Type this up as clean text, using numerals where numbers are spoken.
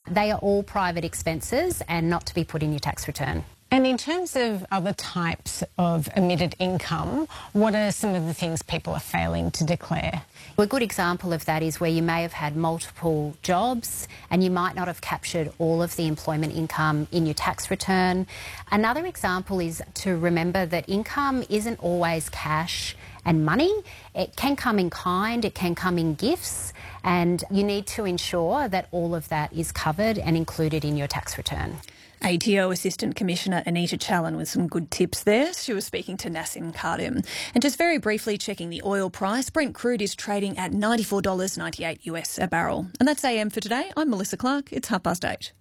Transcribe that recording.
They are all private expenses and not to be put in your tax return. And in terms of other types of emitted income, what are some of the things people are failing to declare? A good example of that is where you may have had multiple jobs and you might not have captured all of the employment income in your tax return. Another example is to remember that income isn't always cash and money. It can come in kind, it can come in gifts, and you need to ensure that all of that is covered and included in your tax return. ATO Assistant Commissioner Anita Challen with some good tips there. She was speaking to Nassim Khadim. And just very briefly checking the oil price, Brent crude is trading at $94.98 US a barrel. And that's AM for today. I'm Melissa Clark. It's 8:30.